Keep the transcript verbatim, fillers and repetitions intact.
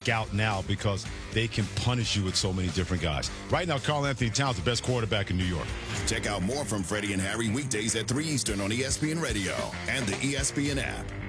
out now because they can punish you with so many different guys. Right now, Karl Anthony Towns, the best quarterback in New York. Check out more from Freddie and Harry weekdays at three Eastern on E S P N Radio and the E S P N app.